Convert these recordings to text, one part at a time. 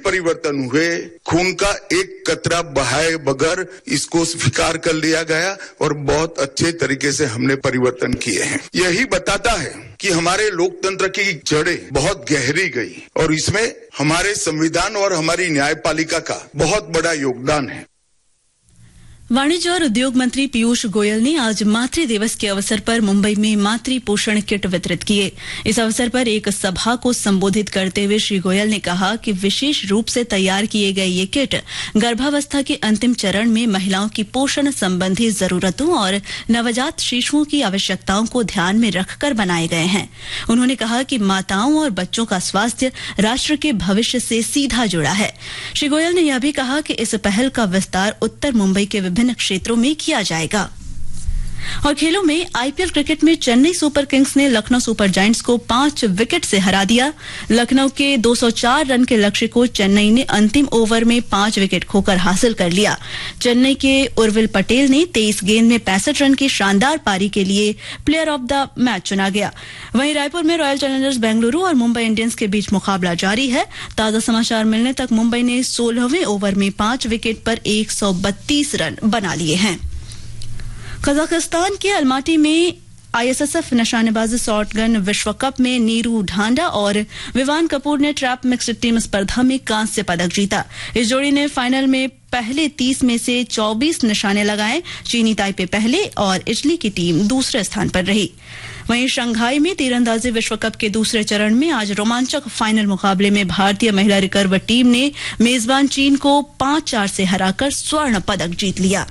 परिवर्तन हुए, खून का एक कतरा बहाए बगैर इसको स्वीकार कर लिया गया और बहुत अच्छे तरीके से हमने परिवर्तन किए हैं। यही बताता है कि हमारे लोकतंत्र की जड़ें बहुत गहरी गई और इसमें हमारे संविधान और हमारी न्यायपालिका का बहुत बड़ा योगदान है। वाणिज्य और उद्योग मंत्री पीयूष गोयल ने आज मातृ दिवस के अवसर पर मुंबई में मातृ पोषण किट वितरित किए। इस अवसर पर एक सभा को संबोधित करते हुए श्री गोयल ने कहा कि विशेष रूप से तैयार किए गए ये किट गर्भावस्था के अंतिम चरण में महिलाओं की पोषण संबंधी जरूरतों और नवजात शिशुओं की आवश्यकताओं को ध्यान में रखकर बनाए गए हैं। उन्होंने कहा कि माताओं और बच्चों का स्वास्थ्य राष्ट्र के भविष्य से सीधा जुड़ा है। श्री गोयल ने यह भी कहा कि इस पहल का विस्तार उत्तर मुंबई के विभिन्न क्षेत्रों में किया जाएगा। और खेलों में आईपीएल क्रिकेट में चेन्नई सुपर किंग्स ने लखनऊ सुपर जायंट्स को 5 विकेट से हरा दिया। लखनऊ के 204 रन के लक्ष्य को चेन्नई ने अंतिम ओवर में 5 विकेट खोकर हासिल कर लिया। चेन्नई के उर्विल पटेल ने 23 गेंद में 65 रन की शानदार पारी के लिए प्लेयर ऑफ द मैच चुना गया। वहीं रायपुर में रॉयल चैलेंजर्स बेंगलुरु और मुंबई इंडियंस के बीच मुकाबला जारी है। ताजा समाचार मिलने तक मुंबई ने 16वें ओवर में 5 विकेट पर 132 रन बना लिए हैं। कजाकिस्तान के अलमाटी में आईएसएसएफ निशानेबाजी शॉटगन विश्व कप में नीरू ढांडा और विवान कपूर ने ट्रैप मिक्स्ड टीम स्पर्धा में कांस्य पदक जीता। इस जोड़ी ने फाइनल में पहले 30 में से 24 निशाने लगाए। चीनी ताइपे पहले और इटली की टीम दूसरे स्थान पर रही। वहीं शंघाई में तीरंदाजी विश्व कप के दूसरे चरण में आज रोमांचक फाइनल मुकाबले में भारतीय महिला रिकर्व टीम ने मेजबान चीन को 5-4 से हराकर स्वर्ण पदक जीत लिया।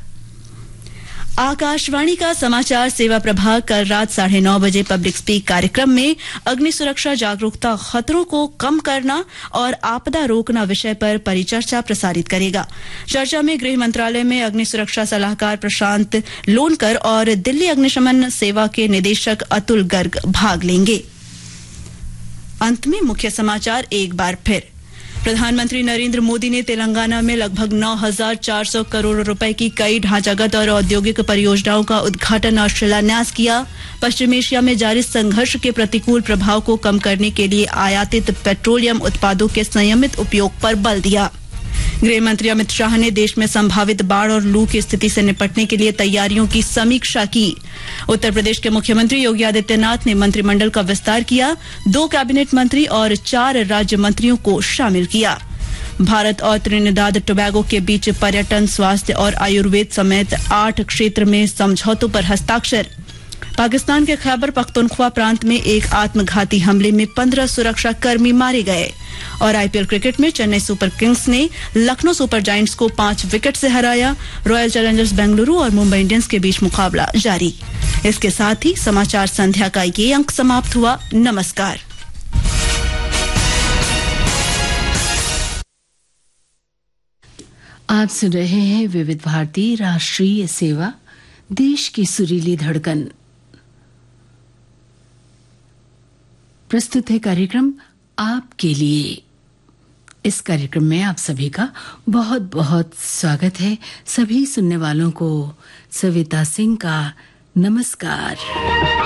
आकाशवाणी का समाचार सेवा प्रभाग कल रात 9:30 बजे पब्लिक स्पीक कार्यक्रम में अग्नि सुरक्षा जागरूकता, खतरों को कम करना और आपदा रोकना विषय पर परिचर्चा प्रसारित करेगा। चर्चा में गृह मंत्रालय में अग्नि सुरक्षा सलाहकार प्रशांत लोनकर और दिल्ली अग्निशमन सेवा के निदेशक अतुल गर्ग भाग लेंगे। अंत में मुख्य समाचार एक बार फिर। प्रधानमंत्री नरेंद्र मोदी ने तेलंगाना में लगभग 9,400 करोड़ रुपए की कई ढांचागत और औद्योगिक परियोजनाओं का उद्घाटन और शिलान्यास किया। पश्चिम एशिया में जारी संघर्ष के प्रतिकूल प्रभाव को कम करने के लिए आयातित पेट्रोलियम उत्पादों के संयमित उपयोग पर बल दिया। गृह मंत्री अमित शाह ने देश में संभावित बाढ़ और लू की स्थिति से निपटने के लिए तैयारियों की समीक्षा की। उत्तर प्रदेश के मुख्यमंत्री योगी आदित्यनाथ ने मंत्रिमंडल का विस्तार किया। 2 कैबिनेट मंत्री और 4 राज्य मंत्रियों को शामिल किया। भारत और त्रिनिदाद टोबैगो के बीच पर्यटन, स्वास्थ्य और आयुर्वेद समेत 8 क्षेत्र में समझौतों पर हस्ताक्षर। पाकिस्तान के खैबर पख्तूनख्वा प्रांत में एक आत्मघाती हमले में 15 सुरक्षा कर्मी मारे गए। और आईपीएल क्रिकेट में चेन्नई सुपर किंग्स ने लखनऊ सुपर जायंट्स को 5 विकेट से हराया। रॉयल चैलेंजर्स बेंगलुरु और मुंबई इंडियंस के बीच मुकाबला जारी। इसके साथ ही समाचार संध्या का ये अंक समाप्त हुआ। नमस्कार। आप सुन रहे हैं विविध भारती राष्ट्रीय सेवा, देश की सुरीली धड़कन। प्रस्तुत है कार्यक्रम आपके लिए। इस कार्यक्रम में आप सभी का बहुत बहुत स्वागत है। सभी सुनने वालों को सविता सिंह का नमस्कार।